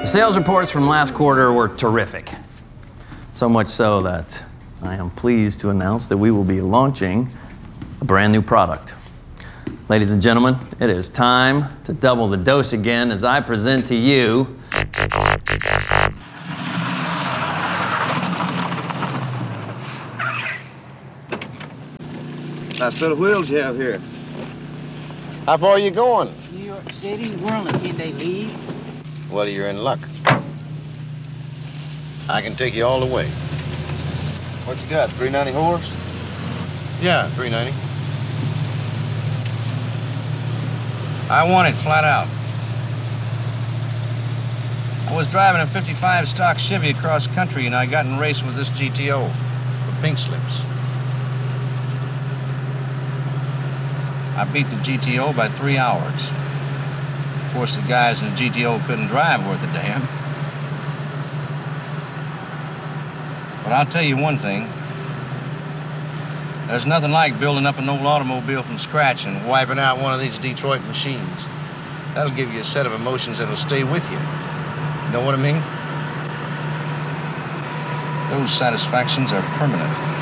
The sales reports from last quarter were terrific. So much so that I am pleased to announce that we will be launching a brand new product. Ladies and gentlemen, it is time to double the dose again as I present to you Nice set of wheels you have here. How far are you going? New York City, Whirling. Can they leave? Well, you're in luck. I can take you all the way. What you got, 390 horse? Yeah, 390. I want it flat out. I was driving a 55 stock Chevy across country and I got in a race with this GTO for pink slips. I beat the GTO by 3 hours. Of course, the guys in the GTO couldn't drive worth a damn. But I'll tell you one thing. There's nothing like building up an old automobile from scratch and wiping out one of these Detroit machines. That'll give you a set of emotions that'll stay with you. You know what I mean? Those satisfactions are permanent.